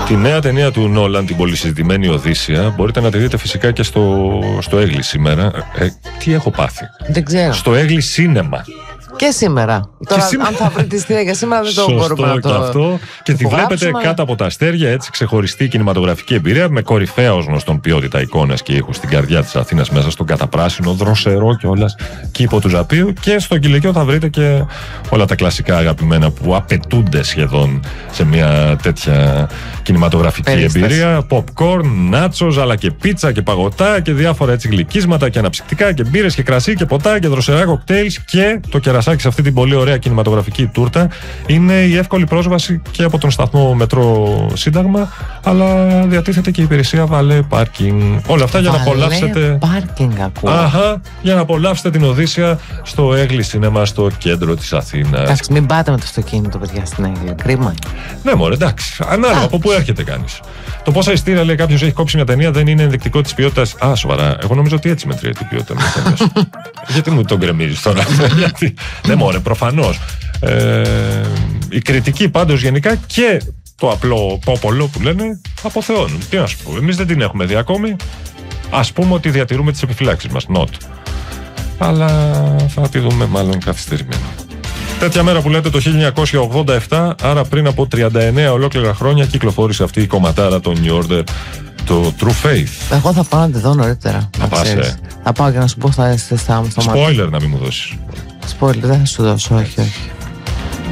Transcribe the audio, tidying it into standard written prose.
Τη νέα ταινία του Νόλαν, την πολυσυζητημένη Οδύσσεια, μπορείτε να τη δείτε φυσικά και στο Έγλι σήμερα. Τι έχω πάθει? Δεν ξέρω. Στο Έγλι Σίνεμα. Και σήμερα. Τώρα, αν θα βρει τη στήρα για σήμερα, δεν το μπορούμε να το. Και αυτό. Και τη βλέπετε κάτω από τα αστέρια, έτσι, ξεχωριστή κινηματογραφική εμπειρία, με κορυφαία ως γνωστόν ποιότητα εικόνας και ήχου στην καρδιά της Αθήνας, μέσα στον καταπράσινο, δροσερό κιόλας κήπο του Ζαπίου. Και στο Κηλικείο θα βρείτε και όλα τα κλασικά αγαπημένα που απαιτούνται σχεδόν σε μια τέτοια κινηματογραφική εμπειρία. Popcorn, νάτσος, αλλά και πίτσα και παγωτά και διάφορα έτσι γλυκίσματα και αναψυκτικά και μπύρες και κρασί και ποτά και δροσερά κοκτέιλς. Και το κερασάκι σε αυτή την πολύ ωραία κινηματογραφική τούρτα είναι η εύκολη πρόσβαση και από τον σταθμό Μετρό Σύνταγμα, αλλά διατίθεται και η υπηρεσία Βαλέ Πάρκινγκ. Όλα αυτά για να απολαύσετε. Πάρκινγκ, ακούω. Αχα, για να απολαύσετε την Οδύσσεια στο Έγλι Σινέμα, στο κέντρο της Αθήνας. Εντάξει, μην πάτε με το αυτοκίνητο, παιδιά, στην Έγλη. Κρίμα. Ναι, μωρέ, εντάξει. Ανάλογα από πού έρχεται κανείς. Το πόσα ειστήρια, λέει κάποιος, έχει κόψει μια ταινία δεν είναι ενδεικτικό της ποιότητας. Α, σοβαρά. Εγώ νομίζω ότι έτσι μετριέται η ποιότητα μιας ταινίας. Γιατί μου τον γκρεμίζεις τώρα? Γιατί. Ναι, μωρέ, προφανώς. Η κριτική πάντως γενικά και το απλό πόπολο που λένε αποθεώνουν. Τι να σου πω, εμείς δεν την έχουμε δει ακόμη. Ας πούμε ότι διατηρούμε τις επιφυλάξεις μας. Not. Αλλά θα τη δούμε μάλλον καθυστερημένη. Τέτοια μέρα που λέτε το 1987, άρα πριν από 39 ολόκληρα χρόνια, κυκλοφόρησε αυτή η κομματάρα των New Order, το True Faith. Εγώ θα πάω να τη δω νωρίτερα. Να πας, Θα πάω και να σου πω στα Spoiler να μην μου δώσεις. Spoiler, δεν θα σου δώσω, όχι.